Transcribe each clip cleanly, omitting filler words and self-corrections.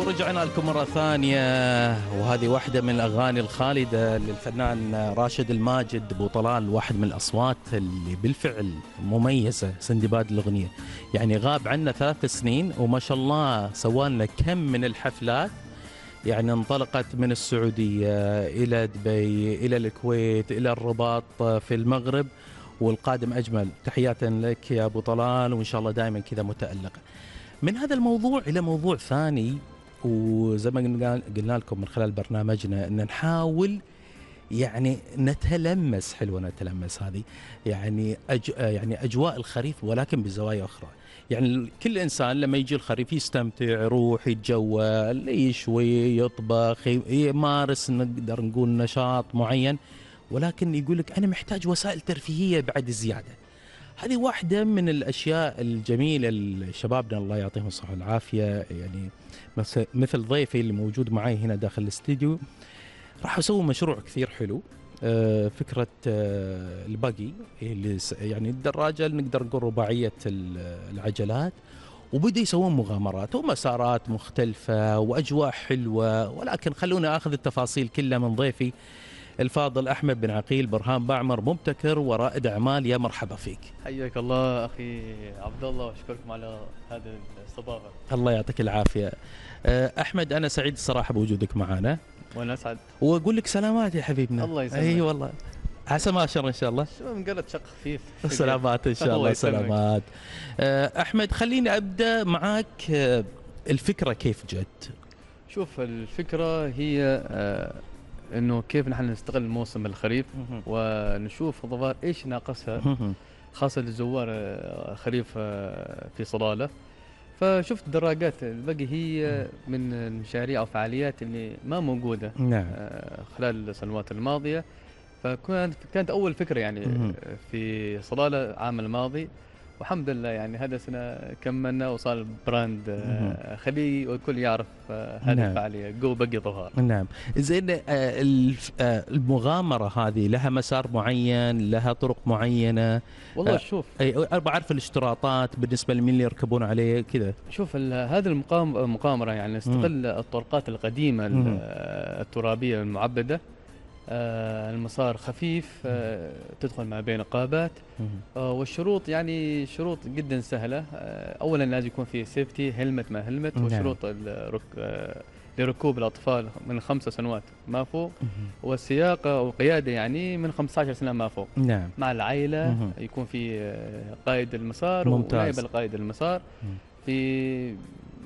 ورجعنا لكم مرة ثانية، وهذه واحدة من الأغاني الخالدة للفنان راشد الماجد أبو طلال، واحد من الأصوات اللي بالفعل مميزة. سندباد الأغنية يعني غاب عنا 3 سنين وما شاء الله سوالنا كم من الحفلات، يعني انطلقت من السعودية إلى دبي إلى الكويت إلى الرباط في المغرب، والقادم أجمل. تحياتً لك يا أبو طلال، وإن شاء الله دائما كذا متألق. من هذا الموضوع إلى موضوع ثاني، وزي ما قلنا لكم من خلال برنامجنا أن نحاول يعني نتلمس، حلوة نتلمس هذه، يعني يعني أجواء الخريف ولكن بزوايا أخرى. يعني كل إنسان لما يجي الخريف يستمتع، يروح يتجول، يشوي، يطبخ، يمارس نقدر نقول نشاط معين، ولكن يقول لك أنا محتاج وسائل ترفيهية بعد زيادة. هذه واحدة من الأشياء الجميلة لشبابنا الله يعطيهم الصحة والعافية. يعني مثل ضيفي اللي موجود معي هنا داخل الاستديو، راح أسوي مشروع كثير حلو. فكرة الباقي اللي يعني الدراجة اللي نقدر نقول رباعية العجلات، وبدأ يسوون مغامرات ومسارات مختلفة وأجواء حلوة. ولكن خلونا أخذ التفاصيل كلها من ضيفي الفاضل أحمد بن عقيل برهان بعمر، مبتكر ورائد أعمال. يا مرحبا فيك. حياك الله أخي عبد الله، وأشكركم على هذا الاستضافة. الله يعطيك العافية. أحمد، أنا سعيد الصراحة بوجودك معنا، وأنا أسعد. وأقول لك سلامات يا حبيبنا. الله يسلمك. أي والله، عسى ما شر إن شاء الله. شو من قلت شق خفيف. سلامات إن شاء الله. سلامات. أحمد، خليني أبدأ معك. الفكرة كيف جت؟ شوف، الفكرة هي إنه كيف نحن نستغل موسم الخريف ونشوف ظفار إيش ناقصها، خاصة للزوار خريف في صلالة. فشفت دراجات البقي هي من المشاريع أو فعاليات اللي ما موجودة. نعم. خلال السنوات الماضية. فكانت أول فكرة يعني في صلالة العام الماضي، والحمد لله يعني هذا سنة كملنا وصار براند خلي والكل يعرف هذه الفعالية جو بقي ظفار. نعم. زين، المغامرة هذه لها مسار معين، لها طرق معينة؟ والله شوف، أنا بعرف الاشتراطات بالنسبة لمن اللي يركبون عليه كذا. شوف هذه المغامرة يعني نستغل الطرقات القديمة الترابية المعبدة. المسار خفيف، تدخل ما بين قابات، والشروط يعني شروط جدا سهلة. أولا لازم يكون في سيفتي، هلمت ما هلمت، وشروط لركوب الأطفال من 5 سنوات ما فوق، والسياقة والقيادة يعني من 15 سنة ما فوق. نعم. مع العائلة يكون في قائد المسار ونائب القائد المسار. في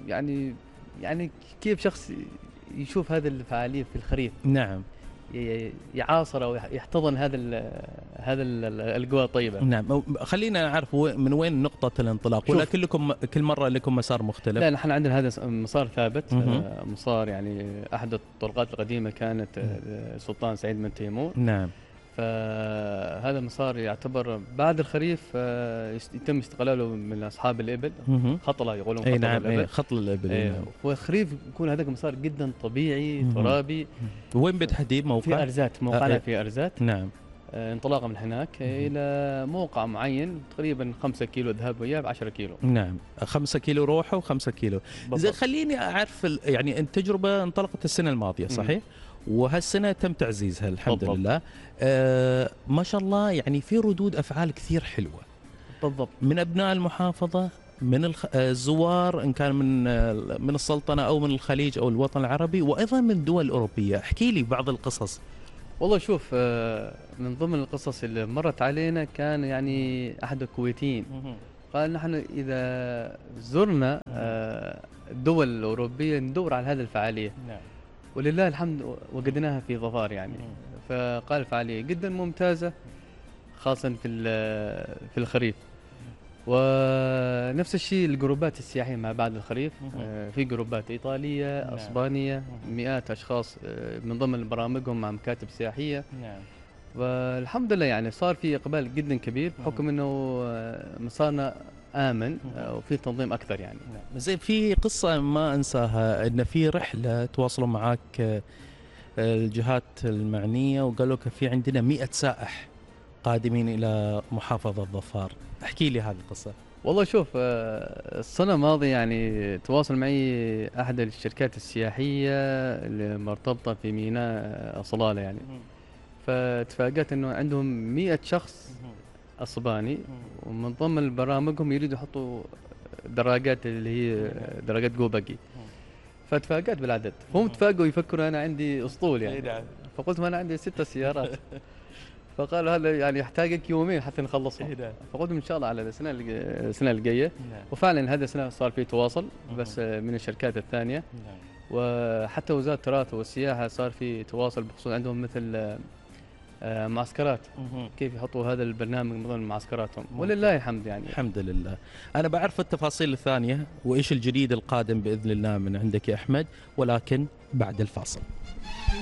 يعني كيف شخص يشوف هذه الفعالية في الخريف، نعم، يعاصر او يحتضن هذا القوى الطيبه. نعم. خلينا نعرف من وين نقطه الانطلاق، ولا كل مره لكم مسار مختلف؟ لا، نحن عندنا هذا مسار ثابت. مسار يعني احد الطرقات القديمه كانت السلطان سعيد بن تيمور. نعم. فهذا المسار يعتبر بعد الخريف يتم استقلاله من اصحاب الابل. خطله يقولون خطل الابل. خطل الابل. والخريف يكون هذاك مسار جدا طبيعي ترابي. وين بالتحديد موقع؟ في ارزات، موقعنا في ارزات. نعم. انطلاقا من هناك الى موقع معين تقريبا 5 كيلو ذهاب وإياب 10 كيلو. نعم، 5 كيلو روحه و5 كيلو. زين، خليني اعرف يعني التجربه انطلقت السنه الماضيه صحيح؟ وهالسنة تم تعزيزها الحمد لله. ما شاء الله، يعني في ردود أفعال كثير حلوة. بالضبط. من أبناء المحافظة، من الزوار، إن كان من السلطنة أو من الخليج أو الوطن العربي، وأيضا من دول أوروبية. احكي لي بعض القصص. والله شوف، من ضمن القصص اللي مرت علينا كان يعني أحد الكويتيين قال نحن إذا زرنا الدول الأوروبية ندور على هذه الفعالية. نعم. ولله الحمد وجدناها في ظفار يعني. فقال فعالية جدا ممتازة خاصة في الخريف. ونفس الشيء الجروبات السياحية ما بعد الخريف. في جروبات إيطالية، أسبانية، مئات أشخاص من ضمن برامجهم مع مكاتب سياحية. نعم. والحمد لله يعني صار في إقبال جدا كبير بحكم أنه مسارنا آمن وفي تنظيم أكثر يعني. زي في قصة ما أنساها، أن في رحلة تواصلوا معك الجهات المعنية وقالوا لك في عندنا 100 سائح قادمين إلى محافظة ظفار. احكي لي هذه القصة. والله شوف، السنة الماضية يعني تواصل معي أحد الشركات السياحية اللي مرتبطة في ميناء صلالة يعني. فتفاجأت إنه عندهم 100 شخص أسباني، ومن ضمن برامجهم يريدوا يحطوا دراجات اللي هي دراجات جو باجي. فتفاجأت بالعدد، فهم تفاجئوا يفكروا أنا عندي أسطول اي يعني. نعم. فقلت ما أنا عندي 6 سيارات. فقالوا هذا يعني يحتاجك يومين حتى نخلصهم. اي نعم. فقلت ان شاء الله على السنه الجايه. نعم. وفعلا هذا السنه صار في تواصل بس من الشركات الثانيه. نعم. وحتى وزاره التراث والسياحه صار في تواصل بخصوص عندهم مثل معسكرات، كيف يحطوا هذا البرنامج من ضمن معسكراتهم، ولله الحمد يعني. الحمد لله. أنا بعرف التفاصيل الثانية وإيش الجديد القادم بإذن الله من عندك يا أحمد، ولكن بعد الفاصل.